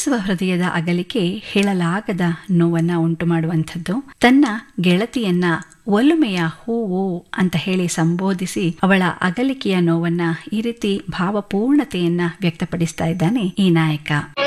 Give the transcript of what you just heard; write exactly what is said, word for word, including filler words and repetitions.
ಪ್ರೀತಿಸುವ ಹೃದಯದ ಅಗಲಿಕೆ ಹೇಳಲಾಗದ ನೋವನ್ನ ಉಂಟು ಮಾಡುವಂಥದ್ದು. ತನ್ನ ಗೆಳತಿಯನ್ನ ಒಲುಮೆಯ ಹೂವು ಅಂತ ಹೇಳಿ ಸಂಬೋಧಿಸಿ ಅವಳ ಅಗಲಿಕೆಯ ನೋವನ್ನ ಈ ರೀತಿ ಭಾವಪೂರ್ಣತೆಯನ್ನ ವ್ಯಕ್ತಪಡಿಸ್ತಾ ಇದ್ದಾನೆ ಈ ನಾಯಕ.